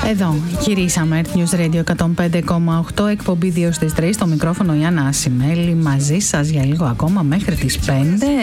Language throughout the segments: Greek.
Εδώ γυρίσαμε Earth News Radio 105,8, εκπομπή 2 στις 3, στο μικρόφωνο Γιάννα Ασημέλη, μαζί σας για λίγο ακόμα μέχρι τις 5.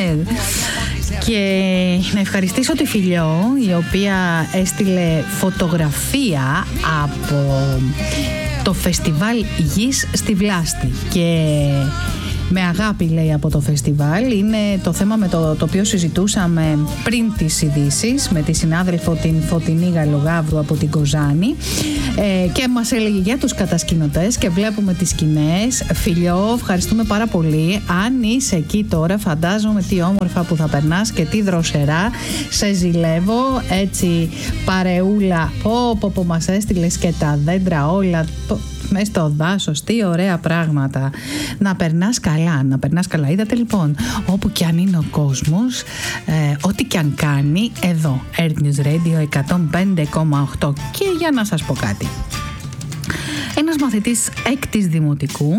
Και να ευχαριστήσω τη Φιλιό, η οποία έστειλε φωτογραφία από το φεστιβάλ Γης στη Βλάστη και με αγάπη λέει από το φεστιβάλ. Είναι το θέμα με το οποίο συζητούσαμε πριν τις ειδήσεις με τη συνάδελφο την Φωτεινή Γαλλογάβρου από την Κοζάνη, και μας έλεγε για τους κατασκηνωτές και βλέπουμε τις σκηνές. Φιλιό, ευχαριστούμε πάρα πολύ. Αν είσαι εκεί τώρα, φαντάζομαι τι όμορφα που θα περνάς και τι δροσερά. Σε ζηλεύω, έτσι παρεούλα, πω μας έστειλες και τα δέντρα όλα μες στο δάσος, τι ωραία πράγματα. Να περνάς καλά. Είδατε λοιπόν, όπου κι αν είναι ο κόσμος, ό,τι κι αν κάνει, εδώ Earth News Radio 105,8. Και για να σας πω κάτι, ένας μαθητής έκτης δημοτικού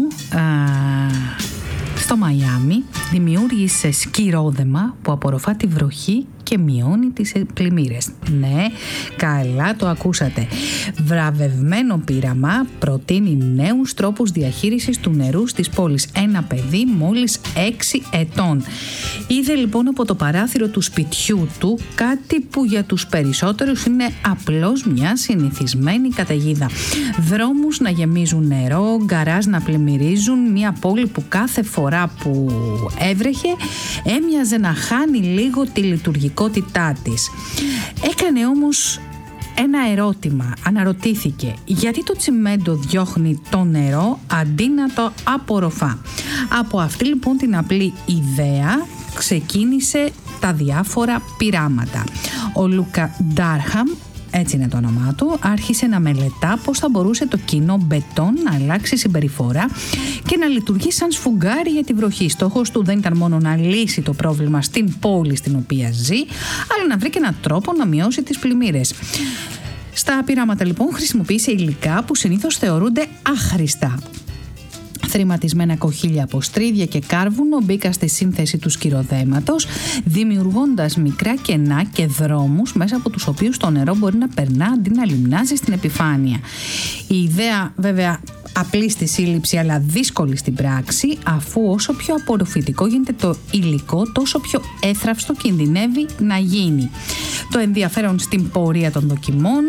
στο Μαϊάμι δημιούργησε σκυρόδεμα που απορροφά τη βροχή και μειώνει τις πλημμύρες. Ναι, καλά το ακούσατε. Βραβευμένο πείραμα, προτείνει νέους τρόπους διαχείρισης του νερού στις πόλεις. Ένα παιδί μόλις 6 ετών. Είδε λοιπόν από το παράθυρο του σπιτιού του κάτι που για τους περισσότερους είναι απλώς μια συνηθισμένη καταιγίδα. Δρόμους να γεμίζουν νερό, γκαράζ να πλημμυρίζουν, μια πόλη που κάθε φορά που έβρεχε έμοιαζε να χάνει λίγο τη λειτουργικότητά της. Έκανε όμως ένα ερώτημα, αναρωτήθηκε γιατί το τσιμέντο διώχνει το νερό αντί να το απορροφά. Από αυτή λοιπόν την απλή ιδέα ξεκίνησε τα διάφορα πειράματα. Ο Λούκα Ντάρχαμ, έτσι είναι το όνομά του, άρχισε να μελετά πώς θα μπορούσε το κοινό μπετόν να αλλάξει συμπεριφορά και να λειτουργεί σαν σφουγγάρι για τη βροχή. Στόχος του δεν ήταν μόνο να λύσει το πρόβλημα στην πόλη στην οποία ζει, αλλά να βρει και έναν τρόπο να μειώσει τις πλημμύρες. Στα πειράματα λοιπόν χρησιμοποίησε υλικά που συνήθως θεωρούνται άχρηστα. Θρηματισμένα κοχύλια από στρίδια και κάρβουνο μπήκα στη σύνθεση του σκυροδέματος, δημιουργώντας μικρά κενά και δρόμους μέσα από τους οποίους το νερό μπορεί να περνά αντί να λιμνάζει στην επιφάνεια. Η ιδέα βέβαια απλή στη σύλληψη αλλά δύσκολη στην πράξη, αφού όσο πιο απορροφητικό γίνεται το υλικό, τόσο πιο έθραυστο κινδυνεύει να γίνει. Το ενδιαφέρον στην πορεία των δοκιμών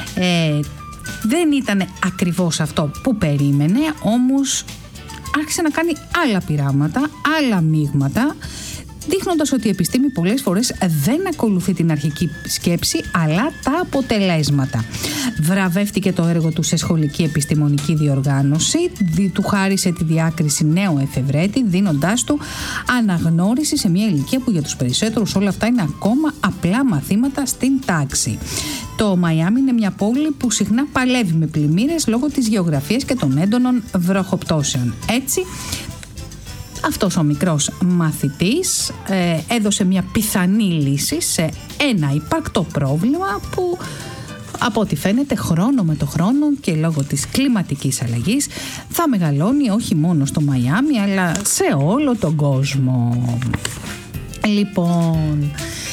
δεν ήταν ακριβώς αυτό που περίμενε, όμως άρχισε να κάνει άλλα πειράματα, άλλα μείγματα, δείχνοντας ότι η επιστήμη πολλές φορές δεν ακολουθεί την αρχική σκέψη, αλλά τα αποτελέσματα. Βραβεύτηκε το έργο του σε σχολική επιστημονική διοργάνωση, του χάρισε τη διάκριση νέο εφευρέτη, δίνοντάς του αναγνώριση σε μια ηλικία που για τους περισσότερους όλα αυτά είναι ακόμα απλά μαθήματα στην τάξη. Το Μαϊάμι είναι μια πόλη που συχνά παλεύει με πλημμύρες λόγω της γεωγραφίας και των έντονων βροχοπτώσεων. Έτσι, αυτός ο μικρός μαθητής έδωσε μια πιθανή λύση σε ένα υπαρκτό πρόβλημα που από ό,τι φαίνεται χρόνο με το χρόνο και λόγω της κλιματικής αλλαγής θα μεγαλώνει όχι μόνο στο Μαϊάμι αλλά σε όλο τον κόσμο. Λοιπόν,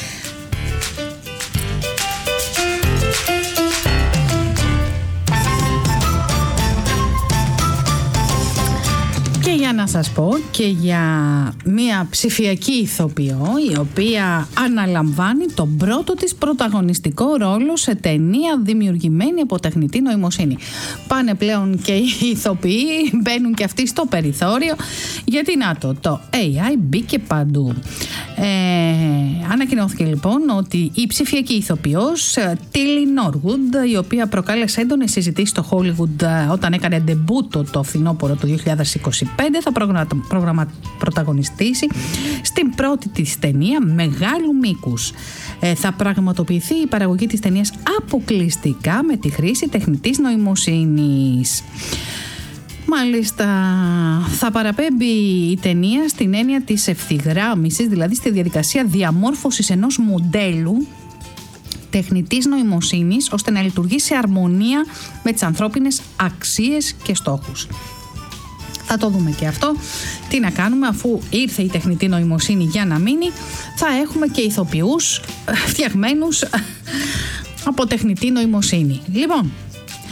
για να σας πω και για μια ψηφιακή ηθοποιό η οποία αναλαμβάνει τον πρώτο της πρωταγωνιστικό ρόλο σε ταινία δημιουργημένη από τεχνητή νοημοσύνη. Πάνε πλέον και οι ηθοποιοί, μπαίνουν και αυτοί στο περιθώριο, γιατί να το AI μπήκε παντού. Ανακοινώθηκε λοιπόν ότι η ψηφιακή ηθοποιός Τίλι Νόργουντ, η οποία προκάλεσε έντονες συζητήσεις στο Hollywood όταν έκανε ντεμπούτο το φθινόπωρο του 2025, θα πρωταγωνιστήσει στην πρώτη της ταινία μεγάλου μήκους. Θα πραγματοποιηθεί η παραγωγή της ταινίας αποκλειστικά με τη χρήση τεχνητής νοημοσύνης. Μάλιστα, θα παραπέμπει η ταινία στην έννοια της ευθυγράμμισης, δηλαδή στη διαδικασία διαμόρφωσης ενός μοντέλου τεχνητής νοημοσύνης, ώστε να λειτουργεί σε αρμονία με τις ανθρώπινες αξίες και στόχους. Θα το δούμε και αυτό. Τι να κάνουμε, αφού ήρθε η τεχνητή νοημοσύνη για να μείνει, θα έχουμε και ηθοποιούς φτιαγμένους από τεχνητή νοημοσύνη. Λοιπόν,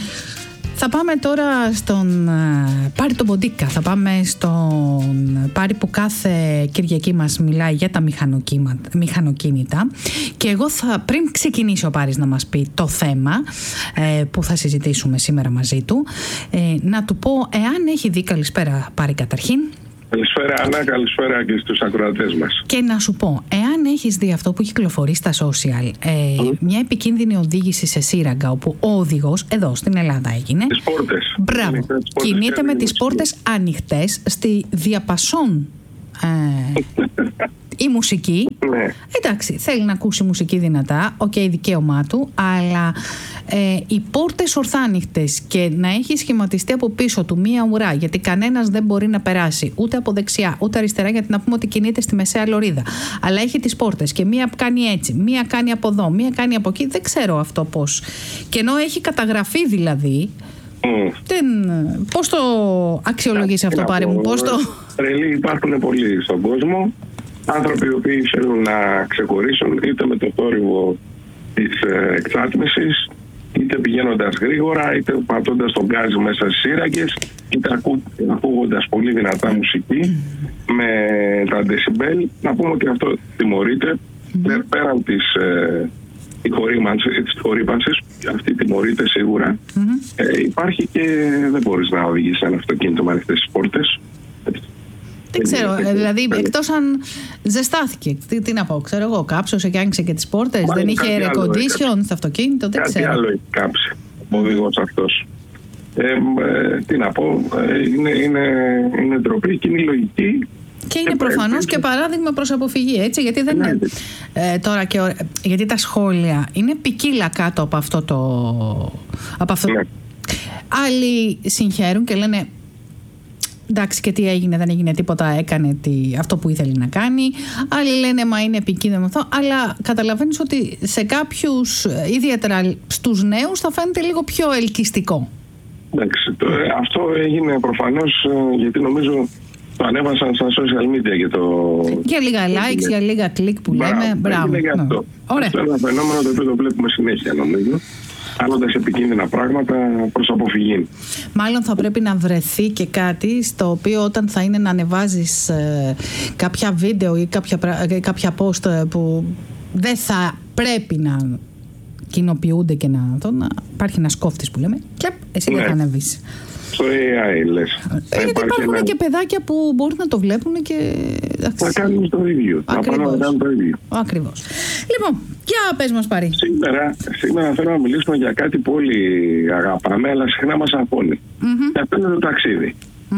Θα πάμε τώρα στον Πάρη τον Ποντίκα. Θα πάμε στον Πάρη που κάθε Κυριακή μας μιλάει για τα μηχανοκίνητα. Και εγώ πριν ξεκινήσει ο Πάρης να μας πει το θέμα που θα συζητήσουμε σήμερα μαζί του, να του πω εάν έχει δει. Καλησπέρα Πάρη καταρχήν. Καλησπέρα Άννα, καλησπέρα και στους ακροατές μας. Και να σου πω, εάν έχεις δει αυτό που κυκλοφορεί στα social, μια επικίνδυνη οδήγηση σε σύραγγα, όπου ο οδηγός εδώ στην Ελλάδα έγινε. Τις πόρτες. Μπράβο. Κινείται με τις πόρτες ανοιχτές στη διαπασόν η μουσική. Ναι. Εντάξει, θέλει να ακούσει μουσική δυνατά, δικαίωμά του, αλλά οι πόρτες ορθάνυχτες και να έχει σχηματιστεί από πίσω του μία ουρά, γιατί κανένας δεν μπορεί να περάσει ούτε από δεξιά ούτε αριστερά, γιατί να πούμε ότι κινείται στη μεσαία λωρίδα, αλλά έχει τις πόρτες και μία κάνει έτσι, μία κάνει από εδώ, μία κάνει από εκεί, δεν ξέρω αυτό πώς. Και ενώ έχει καταγραφεί δηλαδή, πώς το αξιολογείς αυτό, Πάρη μου, πώς το... Τρελοί υπάρχουν πολλοί στον κόσμο, άνθρωποι οι οποίοι θέλουν να ξεχωρίσουν είτε με το θόρυβο της εξάτμισης, είτε πηγαίνοντας γρήγορα, είτε πατώντας τον γκάζι μέσα στις σύραγγες, είτε ακούγοντας πολύ δυνατά μουσική με τα decibel. Να πούμε ότι αυτό τιμωρείται πέραν της χορύπανσης, αυτή τιμωρείται σίγουρα. Υπάρχει και δεν μπορείς να οδηγήσεις ένα αυτοκίνητο με ανοιχτές τις πόρτες. Δεν ξέρω, δηλαδή εκτός αν ζεστάθηκε. Τι να πω, ξέρω εγώ, κάψωσε και άνοιξε και τις πόρτες, δεν είχε air condition στο αυτοκίνητο, δεν ξέρω. Κάτι άλλο έχει κάψει ο οδηγός αυτός. Τι να πω, είναι ντροπή και είναι λογική. Και είναι προφανώς και παράδειγμα προς αποφυγή, έτσι, γιατί δεν είναι τώρα και γιατί τα σχόλια είναι ποικίλα κάτω από αυτό Άλλοι συγχαίρουν και λένε εντάξει, και τι έγινε, δεν έγινε τίποτα, έκανε αυτό που ήθελε να κάνει. Άλλοι λένε μα είναι επικίνδυνο αυτό, αλλά καταλαβαίνεις ότι σε κάποιους, ιδιαίτερα στους νέους, θα φαίνεται λίγο πιο ελκυστικό. Εντάξει, αυτό έγινε προφανώς γιατί νομίζω το ανέβασαν στα social media για λίγα likes, για λίγα κλικ που λέμε. Μπράβο. Αυτό είναι ένα φαινόμενο το οποίο το βλέπουμε συνέχεια, νομίζω. Κάνοντας επικίνδυνα πράγματα προς αποφυγή. Μάλλον θα πρέπει να βρεθεί και κάτι στο οποίο όταν θα είναι να ανεβάζεις κάποια βίντεο ή κάποια post που δεν θα πρέπει να κοινοποιούνται και να υπάρχει ένας κόφτης που λέμε, και εσύ δεν θα ανεβείς. Στο AI λες. Γιατί υπάρχουν και παιδάκια που μπορεί να το βλέπουν και... Θα κάνουν το ίδιο. Ακριβώς. Λοιπόν, για πες μας Πάρη. Σήμερα θέλω να μιλήσουμε για κάτι που όλοι αγαπάμε, αλλά συχνά μας αφώνει. Και αυτό είναι το ταξίδι.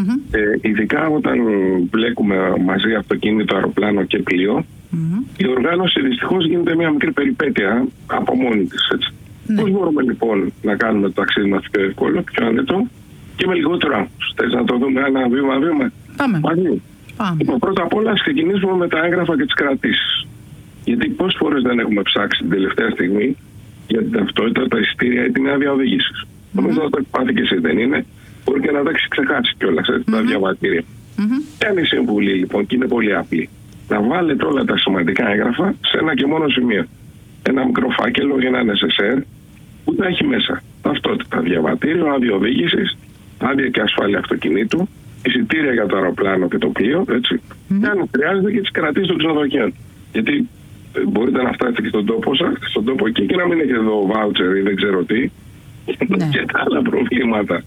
Ειδικά όταν μπλέκουμε μαζί αυτοκίνητο, αεροπλάνο και πλοίο, η οργάνωση δυστυχώς γίνεται μια μικρή περιπέτεια από μόνη της. Πώς μπορούμε λοιπόν να κάνουμε το ταξίδι μας πιο εύκολο, πιο άνετο και με λιγότερο άγχος? Θες να το δούμε ένα βήμα-βήμα? Πάμε. Λοιπόν, πρώτα απ' όλα ας ξεκινήσουμε με τα έγγραφα και τις κρατήσεις. Γιατί πόσες φορές δεν έχουμε ψάξει την τελευταία στιγμή για την ταυτότητα, τα εισιτήρια ή την άδεια οδήγησης? Νομίζω να το έχει πάθει και εσύ, δεν είναι? Μπορεί και να τα έχει ξεχάσει κιόλας τα διαβατήρια. Ποια είναι η συμβουλή λοιπόν, και είναι πολύ απλή? Να βάλετε όλα τα σημαντικά έγγραφα σε ένα και μόνο σημείο. Ένα μικρό φάκελο για ένα SSR που θα έχει μέσα ταυτότητα, διαβατήριο, άδεια οδήγησης, άδεια και ασφάλεια αυτοκινήτου, εισιτήρια για το αεροπλάνο και το πλοίο, έτσι. Και αν χρειάζεται και τις κρατήσεις των ξενοδοχείων. Γιατί μπορείτε να φτάσετε και στον τόπο σας, στον τόπο εκεί, και να μην έχετε εδώ βάουτσερ ή δεν ξέρω τι, και τα άλλα προβλήματα.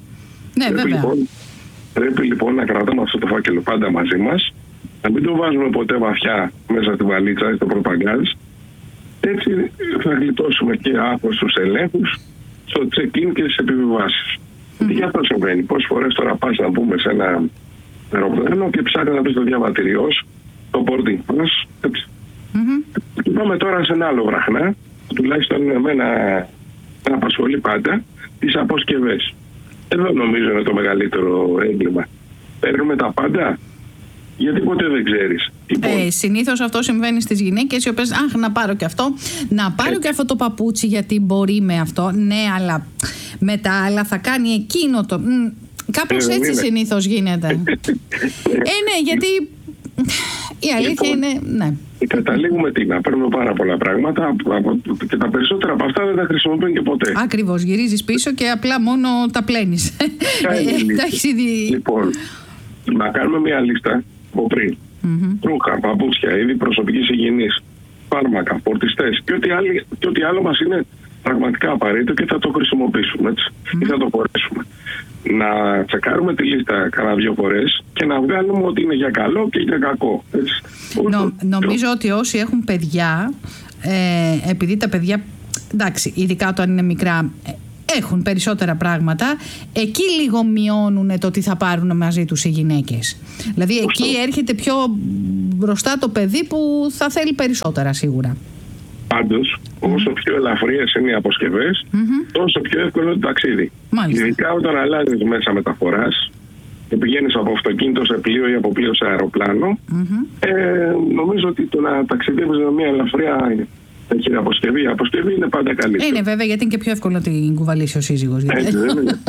Πρέπει λοιπόν να κρατάμε αυτό το φάκελο πάντα μαζί μας, να μην το βάζουμε ποτέ βαθιά μέσα στη βαλίτσα ή στο προπαγκάζ. Έτσι θα γλιτώσουμε και άγχος στους ελέγχους, στο check-in και στις επιβιβάσεις. Γιατί αυτό συμβαίνει. Πόσες φορές τώρα πας να πούμε σε ένα αεροπλάνο και ψάχνει να πεις το διαβατηριό, το boarding pass, έτσι. Και πάμε τώρα σε ένα άλλο βραχνά, τουλάχιστον εμένα με απασχολεί πάντα, τις αποσκευές. Εδώ νομίζω είναι το μεγαλύτερο έγκλημα. Παίρνουμε τα πάντα, γιατί ποτέ δεν ξέρεις. Συνήθως αυτό συμβαίνει στις γυναίκες, οι οποίες να πάρω και αυτό, να πάρω και αυτό το παπούτσι γιατί μπορεί με αυτό. Ναι, αλλά με τα άλλα θα κάνει εκείνο το... Κάπως έτσι συνήθως γίνεται. Ναι, γιατί η αλήθεια είναι... Ναι. Και καταλήγουμε να παίρνουμε πάρα πολλά πράγματα και τα περισσότερα από αυτά δεν τα χρησιμοποιούν και ποτέ. Ακριβώς, γυρίζεις πίσω και απλά μόνο τα πλένεις. Λοιπόν, να κάνουμε μια λίστα από πριν. Ρούχα, παπούτσια, είδη προσωπικής υγιεινής, φάρμακα, φορτιστές και ό,τι άλλο μας είναι πραγματικά απαραίτητο και θα το χρησιμοποιήσουμε ή θα το φορέσουμε. Να τσεκάρουμε τη λίστα κάνα 2 φορές και να βγάλουμε ότι είναι για καλό και για κακό. Νομίζω ότι όσοι έχουν παιδιά, επειδή τα παιδιά, εντάξει, ειδικά όταν είναι μικρά, έχουν περισσότερα πράγματα, εκεί λίγο μειώνουν το τι θα πάρουν μαζί τους οι γυναίκες. Δηλαδή εκεί έρχεται πιο μπροστά το παιδί που θα θέλει περισσότερα σίγουρα. Πάντως, όσο πιο ελαφριές είναι οι αποσκευές, τόσο πιο εύκολο είναι το ταξίδι. Μάλιστα. Ειδικά όταν αλλάζεις μέσα μεταφοράς και πηγαίνεις από αυτοκίνητο σε πλοίο ή από πλοίο σε αεροπλάνο, νομίζω ότι το να ταξιδεύεις με μια ελαφριά αποσκευή, η αποσκευή είναι πάντα καλύτερη. Είναι βέβαια, γιατί είναι και πιο εύκολο να την κουβαλήσει ο σύζυγος. Έτσι δεν είναι?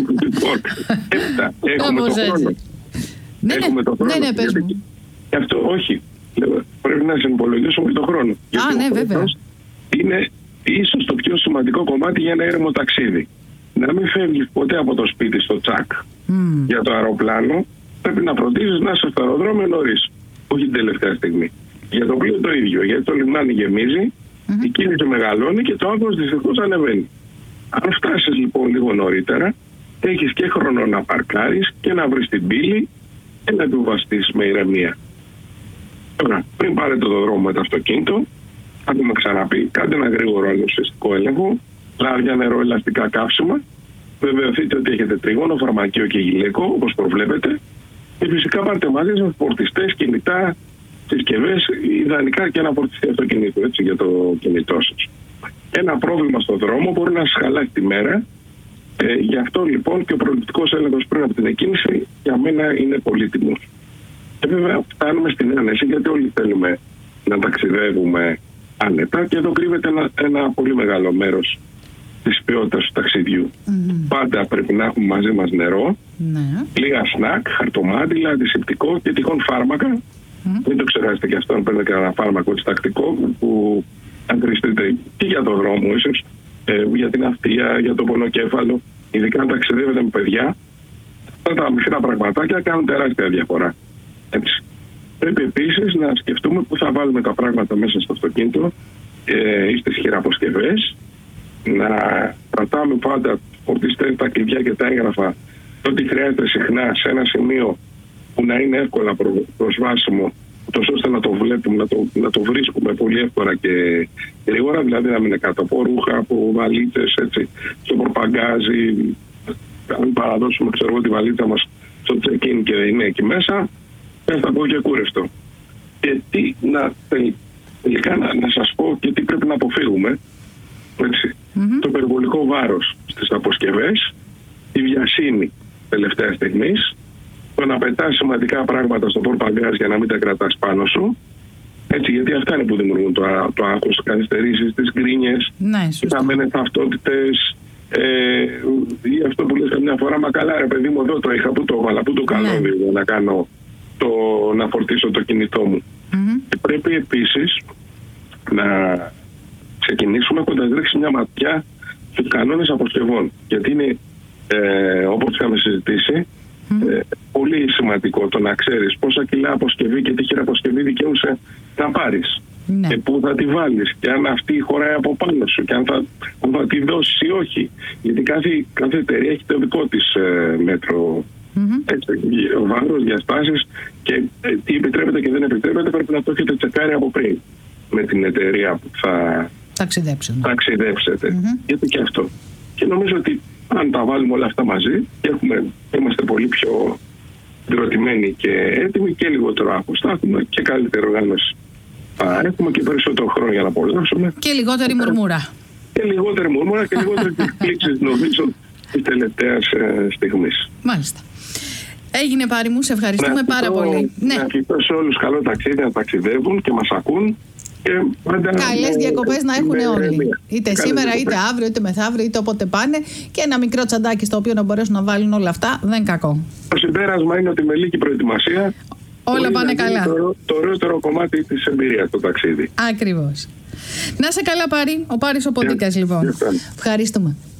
Έχουμε το χρόνο. Έχουμε το χρόνο. Ναι, πες μου. Και αυτό όχι. Πρέπει να συνυπολογίσουμε και τον χρόνο. Ναι, βέβαια. Είναι ίσως το πιο σημαντικό κομμάτι για ένα έρημο ταξίδι. Να μην φεύγεις ποτέ από το σπίτι στο τσακ. Για το αεροπλάνο πρέπει να φροντίζεις να είσαι στο αεροδρόμιο νωρίς, όχι την τελευταία στιγμή. Για το πλοίο το ίδιο, γιατί το λιμάνι γεμίζει, η κίνηση μεγαλώνει και το άγχος δυστυχώς ανεβαίνει. Αν φτάσεις λοιπόν λίγο νωρίτερα, έχεις και χρόνο να παρκάρεις και να βρεις την πύλη και να επιβαστείς με ηρεμία. Τώρα, πριν πάρετε το δρόμο με το αυτοκίνητο, θα έχουμε ξαναπεί, κάντε ένα γρήγορο ανοσιστικό έλεγχο, λάδια, νερό, ελαστικά καύσιμα. Βεβαιωθείτε ότι έχετε τρίγωνο, φαρμακείο και γυλαίκο, όπως προβλέπετε. Και φυσικά πάρτε μαζί σας φορτιστές, κινητά, συσκευές, ιδανικά και ένα φορτιστή αυτοκινήτου, έτσι, για το κινητό σας. Ένα πρόβλημα στον δρόμο μπορεί να σας χαλάσει τη μέρα. Γι' αυτό λοιπόν και ο προληπτικός έλεγχος πριν από την εκκίνηση για μένα είναι πολύτιμος. Και βέβαια φτάνουμε στην άνεση, γιατί όλοι θέλουμε να ταξιδεύουμε άνετα και εδώ κρύβεται ένα πολύ μεγάλο μέρος της ποιότητας του ταξιδιού. Πάντα πρέπει να έχουμε μαζί μας νερό, λίγα σνακ, χαρτομάτιλα, αντισηπτικό και τυχόν φάρμακα. Μην το ξεχάσετε και αυτό, αν παίρνετε κανένα φάρμακο τακτικό που αν χρειαστείτε και για το δρόμο, ίσως για την αυτεία, για το πονοκέφαλο, ειδικά αν ταξιδεύετε με παιδιά. Αυτά τα μικρά πραγματάκια κάνουν τεράστια διαφορά. Έτσι. Πρέπει επίσης να σκεφτούμε πού θα βάλουμε τα πράγματα μέσα στο αυτοκίνητο ή στις χειραποσκευές. Να κρατάμε πάντα φορτιστές, τα κλειδιά και τα έγγραφα, ό,τι χρειάζεται συχνά σε ένα σημείο που να είναι εύκολα προσβάσιμο, τόσο ώστε να το βλέπουμε, να το βρίσκουμε πολύ εύκολα και γρήγορα, δηλαδή να μην είναι κάτω από ρούχα, από βαλίτσες, έτσι, στο προπαγκάζι. Αν παραδώσουμε, τη βαλίτσα μας στο check-in και είναι εκεί μέσα, θα πω και κούρευτο. Και τελικά να σας πω και τι πρέπει να αποφύγουμε. Έτσι. Το υπερβολικό βάρος στις αποσκευές, η βιασύνη τελευταία στιγμής, το να πετάς σημαντικά πράγματα στο πορπαγκάζ για να μην τα κρατάς πάνω σου. Έτσι, γιατί αυτά είναι που δημιουργούν το άγχος, καθυστερήσεις, τις γκρίνιες, οι χαμένες ταυτότητες, ή αυτό που λες καμιά φορά, μα καλά ρε παιδί μου, εδώ το είχα, πού το έβαλα, πού το καλώδιο να φορτίσω το κινητό μου. Και πρέπει επίσης να ξεκινήσουμε έχοντας ρίξει μια ματιά στους κανόνες αποσκευών. Γιατί είναι, όπως είχαμε συζητήσει, πολύ σημαντικό το να ξέρεις πόσα κιλά αποσκευή και τι χειραποσκευή δικαιούσε να πάρεις. Και πού θα τη βάλεις και αν αυτή χωράει από πάνω σου και αν θα τη δώσεις ή όχι. Γιατί κάθε εταιρεία έχει το δικό της μέτρο. Βάρος, διαστάσεις και τι επιτρέπεται και δεν επιτρέπεται πρέπει να το έχετε τσεκάρει από πριν με την εταιρεία που θα ταξιδέψετε. Γιατί και αυτό. Και νομίζω ότι αν τα βάλουμε όλα αυτά μαζί και είμαστε πολύ πιο συγκροτημένοι και έτοιμοι και λιγότερο άγχος, θα έχουμε και καλύτερη οργάνωση. Θα έχουμε και περισσότερο χρόνο για να απολαύσουμε. Και λιγότερη μουρμούρα. Και λιγότερη μουρμούρα και λιγότερη εκπλήξεις νομίζω της τελευταίας στιγμής. Μάλιστα. Έγινε, Πάρη μου, σε ευχαριστούμε πάρα πολύ. Να ευχηθώ σε όλους καλό ταξίδι, να ταξιδεύουν και μας ακούν. Καλές διακοπές να έχουν όλοι. Είτε σήμερα, είτε αύριο, είτε μεθαύριο, είτε όποτε πάνε. Και ένα μικρό τσαντάκι στο οποίο να μπορέσουν να βάλουν όλα αυτά δεν είναι κακό. Το συμπέρασμα είναι ότι με λίγη προετοιμασία Όλα πάνε καλά. Το ωραιότερο κομμάτι της εμπειρίας το ταξίδι. Ακριβώς. Να σε καλά, Πάρη. Ο Πάρης ο Ποντίκας, λοιπόν. Ευχαριστούμε.